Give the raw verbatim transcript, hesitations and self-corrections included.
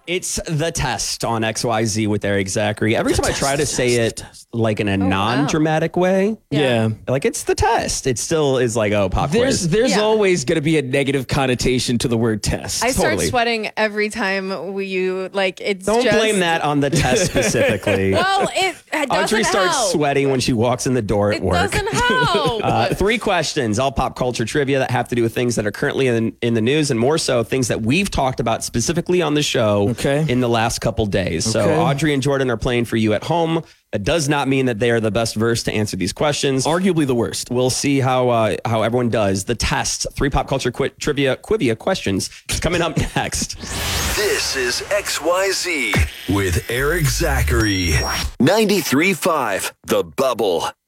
It's the test on X Y Z with Eric Zachary. Every time I try to say it like in a non-dramatic way, Yeah. like it's the test. It still is like, oh, pop There's quiz. there's Yeah. always going to be a negative connotation to the word test. I start Totally. sweating every time we you like it's Don't just, blame that on the test specifically. Well, it, it doesn't Audrey starts help. sweating when she walks in the door at It work. doesn't help. Uh, three questions, all pop culture trivia that have to do with things that are currently in, in the news and more so things that we've talked about specifically on the show Okay. in the last couple days. So Okay. Audrey and Jordan are playing for you at home. That does not mean that they are the best versed to answer these questions. Arguably the worst. We'll see how uh, how everyone does. The test, three pop culture qu- trivia quivia questions is coming up next. This is X Y Z with Eric Zachary. ninety-three point five The Bubble.